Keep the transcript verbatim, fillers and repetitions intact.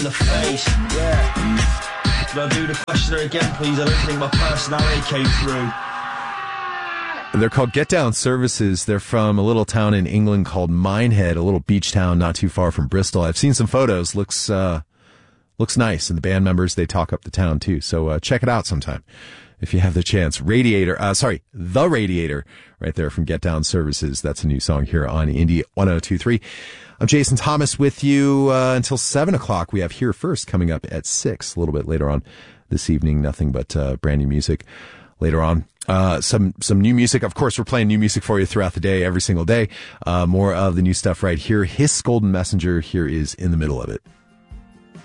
in the face. Yeah. Could I do the questioner again, please? I don't think my personality came through. They're called Get Down Services. They're from a little town in England called Minehead, a little beach town not too far from Bristol. I've seen some photos. Looks uh, looks nice. And the band members, they talk up the town too. So uh, check it out sometime if you have the chance. Radiator, uh, sorry, The Radiator, right there from Get Down Services. That's a new song here on Indie one oh two point three. I'm Jason Thomas with you uh, until seven o'clock. We have Here First coming up at six, a little bit later on this evening. Nothing but uh, brand new music later on. Uh, some, some new music. Of course, we're playing new music for you throughout the day, every single day. Uh, more of the new stuff right here. Hiss Golden Messenger. Here is In the Middle of It.